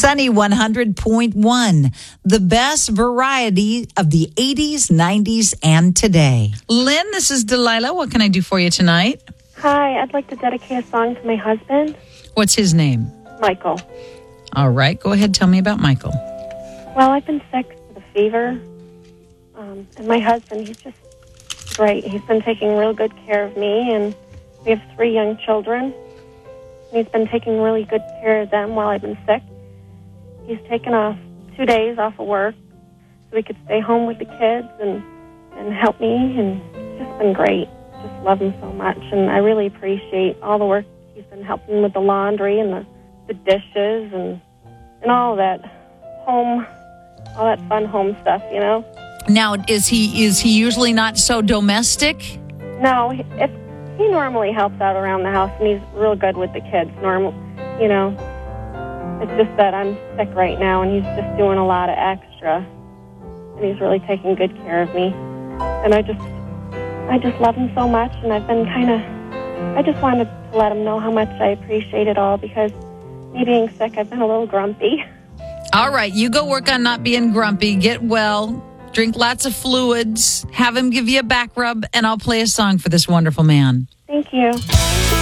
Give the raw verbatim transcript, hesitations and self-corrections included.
Sunny one hundred point one, the best variety of the eighties, nineties, and today. Lynn, this is Delilah. What can I do for you tonight? Hi, I'd like to dedicate a song to my husband, What's his name? Michael. All right, go ahead. Tell me about Michael. Well, I've been sick with a fever, um, and my husband, he's just great. He's been taking real good care of me, and we have three young children. He's been taking really good care of them while I've been sick. He's taken off two days off of work so we could stay home with the kids and, and help me, and it's just been great. Just love him so much, and I really appreciate all the work he's been helping with the laundry and the, the dishes and and all that home, all that fun home stuff, you know. Now, is he is he usually not so domestic? No, he- if he normally helps out around the house, and he's real good with the kids. Normal, you know. It's just that I'm sick right now, and he's just doing a lot of extra, and he's really taking good care of me. And I just, I just love him so much, and I've been kind of, I just wanted to let him know how much I appreciate it all, because me being sick, I've been a little grumpy. All right, you go work on not being grumpy. Get well. Drink lots of fluids. Have him give you a back rub, and I'll play a song for this wonderful man. Thank you.